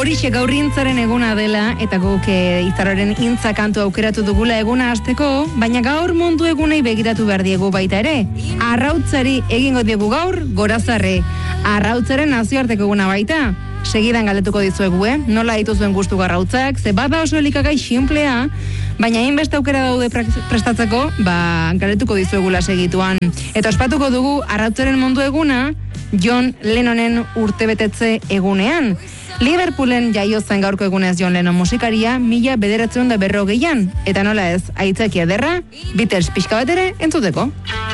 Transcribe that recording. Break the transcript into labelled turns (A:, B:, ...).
A: Horixe gaur intzaren eguna dela, eta guk izarraren intza kantu aukeratu dugula eguna hasteko, baina gaur mundu egunei begiratu behar diegu baita ere. Arrautzari egingo diegu gaur, gorazarre. Arrautzaren nazioarteko eguna baita. Segidan galdetuko dizuegu, nola dituzuen gustu garrautzak, ze bada oso elikagai xinplea, baina hainbeste aukera daude prestatzeko, galdetuko dizuegula segituan. Eta ospatuko dugu arrautzaren mundu eguna, John Lennonen urtebetetze egunean. Liverpoolen jaio zen gaurko egunez John Lennon musikaria 1940an, eta nola ez, aitzakia ederra, Beatles pixka bat ere entzuteko.